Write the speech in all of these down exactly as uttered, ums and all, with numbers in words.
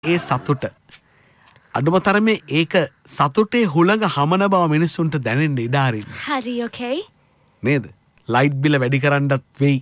ඒ සතුට අඩුම තරමේ ඒක සතුටේ හුළඟ හමන බව මිනිස්සුන්ට දැනෙන්න ඉඩ හරින්න. හරි ඔකේ. නේද? ලයිට් බිල වැඩි කරන්නත් වෙයි.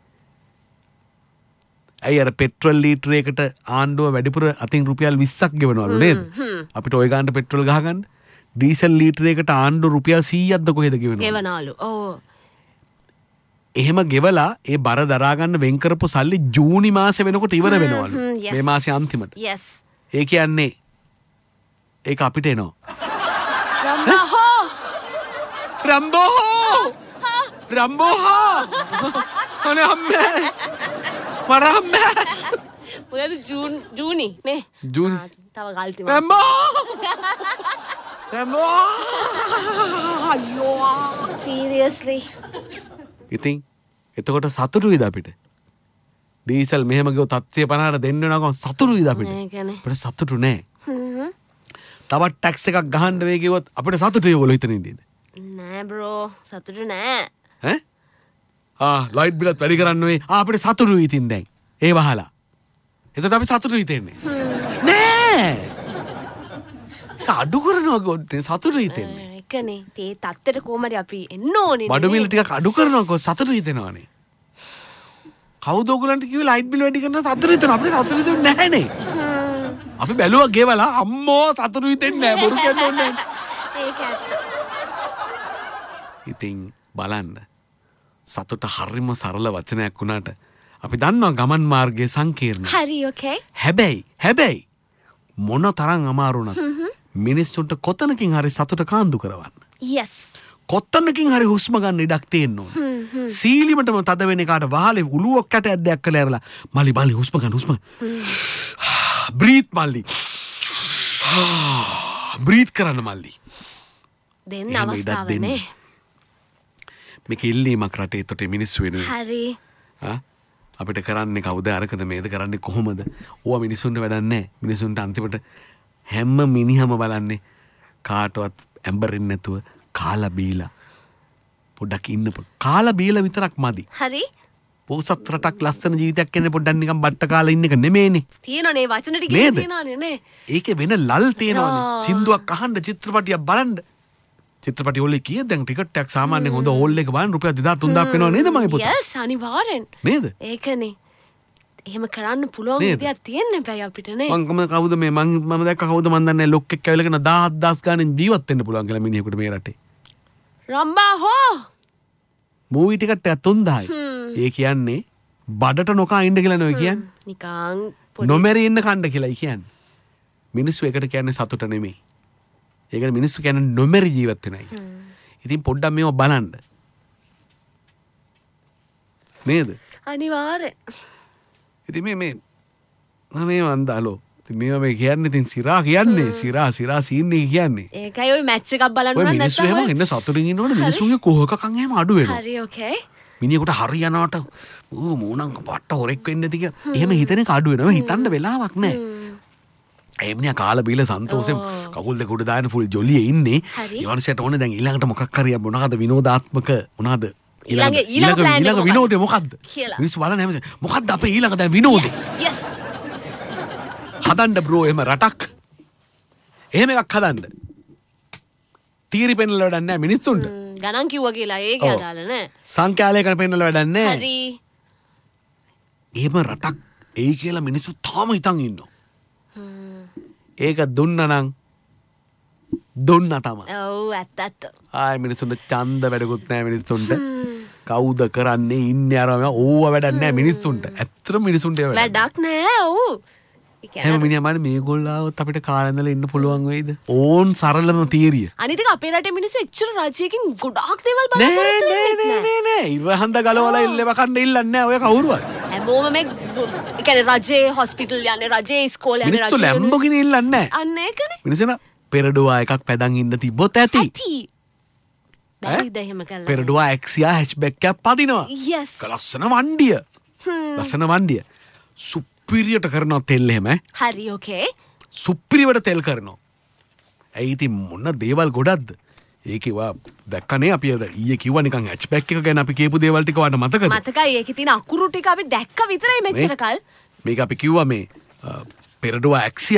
ඇයි අර පෙට්‍රල් ලීටරයකට ආණ්ඩුව වැඩිපුර අතින් රුපියල් විස්සක් ගෙවනවලු නේද? අපිට ওই ගානට පෙට්‍රල් ගහගන්න ඩීසල් ලීටරයකට ආණ්ඩුව රුපියල් සීයක්ද කොහෙද ගෙවනවලු? ගෙවනවලු. ඔව්. එහෙම ගෙවලා ඒ බර දරා ගන්න වෙන් කරපු සල්ලි ජූනි මාසේ වෙනකොට ඉවර වෙනවලු. මේ මාසේ අන්තිමට. yes. ඒ කියන්නේ ඒක අපිට එනවා. රම්බෝ රම්බෝ රම්බෝ අනේ අම්මේ මරම්මේ මොකද ජූන් ජූනි නේ ජූනි තව ගල්ති මාස රම්බෝ රම්බෝ අයියෝ seriously ඉතින් එතකොට සතුටුයිද අපිට ඩීසල් මෙහෙම ගියෝ තත්ත්වය පනහට දෙන්න වෙනවා සතුටුයිද අපිට අපිට සතුටු නෑ තවත් ටැක්ස් එකක් ගහන්න වෙයි කිව්වොත් අපිට සතුටුයි ඔයගොල්ලෝ හිතන ඉඳීද නෑ බ්‍රෝ සතුටු නෑ ඈ ආ ලයිට් බිලත් වැඩි කරන්න වෙයි ආ අපිට සතුටුයි ඉතින් දැන් ඒ වහලා එතකොට අපි සතුටුයි හිතෙන්නේ නෑ ඒක අඩු කරනවා කොත් සතුටුයි හිතෙන්නේ ඒකනේ තේ තත්ත්වයට කොහමද අපි එන්න ඕනේ බඩු මිල ටිකක් අඩු කරනවා කො සතුටුයි හිතෙනවානේ කවුද ඔයගලන්ට කිව්වේ ලයිට් බිල වැඩි කරනවා සතුටුයි හිතනවා අපිට සතුටුයි හිතෙන්නේ නැහනේ අපි බැලුවා ගෙවලා අම්මෝ සතුටුයි හිතෙන්නේ නැහැ බොරු කියන්න ඕනේ ඒක ඇත්ත ඉතින් බලන්න සතුට හරිම සරල වචනයක් වුණාට අපි දන්නවා ගමන් මාර්ගයේ සංකීර්ණයි. හරි ඔකේ. හැබැයි හැබැයි මොන තරම් අමාරු වුණත් මිනිස්සුන්ට කොතනකින් හරි සතුට කාන්දු කරවන්න. yes. කොතනකින් හරි හුස්ම ගන්න ඉඩක් තියෙන්න ඕන. සීලිමටම තද වෙන එකාට වහලේ උළුවක් යට ඇද්දයක් කළා ඇරලා මල්ලි මල්ලි හුස්ම ගන්න හුස්ම. breathe මල්ලි. breathe කරන්න මල්ලි. දෙන්න අවස්ථාවනේ. මේක ඉල්ලීමක් රටේ තොටේ මිනිස්සු වෙනුවෙන්. හරි. ආ අපිට කරන්නේ කවුද අරකද මේද කරන්නේ කොහොමද? ඕවා මිනිස්සුන්ට වැඩක් නැහැ. මිනිස්සුන්ට අන්තිමට හැම මිනිහම බලන්නේ කාටවත් ඇම්බරෙන්නේ නැතුව කාලා බීලා පොඩ්ඩක් ඉන්න පොඩ. කාලා බීලා විතරක් මදි. හරි. පොසත් රටක් ලස්සන ජීවිතයක් කියන්නේ පොඩ්ඩක් නිකන් බට්ට කාලා ඉන්න එක නෙමෙයිනේ. තියෙනනේ වචන ටික තියෙනවානේ නේ. ඒකේ වෙන ලල් තියෙනවානේ. සින්දුවක් අහන්න චිත්‍රපටියක් බලන්න. චිත්‍රපටි හෝල් එකේ කීයද දැන් ටිකට් එකක් සාමාන්‍යයෙන් හොඳ හෝල් එක බලන්න රුපියල් දෙදාස් තුන්දාස් වෙනව නේද මගේ පුතා? yes අනිවාර්යෙන්. නේද? ඒකනේ. එහෙම කරන්න පුළුවන් විදියක් තියෙන්න බෑ අපිට නේ. මම කවුද මේ මම මම දැක්ක කවුද මන් දන්නේ ලොක් එක්ක ඇවිල්ලා කරන දහස් දහස් ගානෙන් ජීවත් වෙන්න පුළුවන් කියලා මිනිහෙකුට මේ රටේ. රම්බා හෝ මූවි ටිකට් එක තුන්දාසයි. ඒ කියන්නේ බඩට නොකා ඉන්න කියලා නෙවෙයි කියන්නේ. නිකන් නොමෙරි ඉන්න කණ්ඩ කියලායි කියන්නේ. මිනිස්සු එකට කියන්නේ සතුට නෙමෙයි. ඒකට මිනිස්සු කියන්නේ නොමෙරි ජීවත් වෙනයි. ඉතින් පොඩ්ඩක් මේව බලන්න. නේද? අනිවාර්යෙන්. ඉතින් මේ මේ මේ වන්දාලෝ. ඉතින් මේවා මේ කියන්නේ ඉතින් සිරා කියන්නේ සිරා සිරා සීන් එක කියන්නේ. ඒකයි ඔය මැච් එකක් බලන්න ඕන නැත්නම් මිනිස්සු එහෙම එන්න සතුටින් ඉන්නකොට මිනිස්සුගේ කොහකකම් එහෙම අඩු වෙනවා. හරි ඕකේ. මිනිහෙකුට හරි යනවට ඌ මූණන් පට්ට හොරෙක් වෙන්න ඇති කියලා. එහෙම හිතන එක අඩු වෙනවා. හිතන්න වෙලාවක් නැහැ. එම්නියා කාලා බීලා සන්තෝෂෙන් කකුල් දෙක උඩ දාගෙන ෆුල් ජොලියේ ඉන්නේ. ඊවන්සයට ඕනේ දැන් ඊළඟට මොකක් හරි මොනවාද විනෝදාත්මක මොනවාද ඊළඟ ඊළඟ ඊළඟ විනෝදේ මොකද්ද? මිනිස්සු බලන්නේ හැමෝම මොකද්ද අපේ ඊළඟ දැන් විනෝදේ? yes. හදන්න බ්‍රෝ එහෙම රටක්. එහෙම එකක් හදන්න. තීරි පෙන්නලා වැඩක් නැහැ මිනිස්සුන්ට. ගණන් කිව්වා කියලා ඒක අදාළ නැහැ. සංඛ්‍යාලයකට පෙන්නලා වැඩක් නැහැ. හරි. එහෙම රටක් එයි කියලා මිනිස්සු තාම හිතන් ඉන්නවා. ඒක දුන්නා නම් දුන්නා තමයි. ඔව් ඇත්ත ඇත්ත. ආයි මිනිස්සුන්ට ඡන්ද වැඩකුත් නැහැ මිනිස්සුන්ට. කවුද කරන්නේ ඉන්නේ අරම ඕව වැඩක් නැහැ මිනිස්සුන්ට. ඇත්තටම මිනිස්සුන්ට ඒ වැඩක් නැහැ ඔව්. එහෙම මිනිහා මානේ මේගොල්ලෝවත් අපිට කාලේ ඉඳලා ඉන්න පුළුවන් වෙයිද? ඕන් සරලම තීරිය. අනිත් එක අපේ රටේ මිනිස්සු එච්චර රජයකින් ගොඩාක් දේවල් බලාපොරොත්තු වෙන්නේ නැහැ. නෑ නෑ නෑ ඉරහඳ ගලවලා ඉල්ලව කන්න ඉල්ලන්නේ නැහැ ඔය කවුරුවත්. හැමෝම මේ ඒ කියන්නේ රජේ හොස්පිටල් යන්නේ රජේ ඉස්කෝලේ යන්නේ මිනිස්සු ලැම්බෝගිනි ඉල්ලන්නේ නැහැ. අන්න ඒකනේ. මිනිස්සුන පෙරඩුවා එකක් පැදන් ඉන්න තිබ්බොත් ඇති. ඇති. බැරිද එහෙම කළා. පෙරඩුවා එක්සියා හැච්බැක් එකක් පදිනවා. yes. ලස්සන වණ්ඩිය. ලස්සන වණ්ඩිය. සුපිරියට කරනවා තෙල් එහෙම ඈ. හරි ඕකේ. සුපිරිවට තෙල් කරනවා. ඇයි ඉතින් මොන දේවල් ගොඩක්ද? ඒකේවා දැක්කනේ අපි ඊයේ කිව්වා නිකන් හැච්බැක් එක ගැන අපි කියපු දේවල් ටික වට මතකද? මතකයි. ඒකේ තියෙන අකුරු ටික අපි දැක්ක විතරයි මෙච්චර කල්. මේක අපි කිව්වා මේ පෙරඩුව ඇක්සි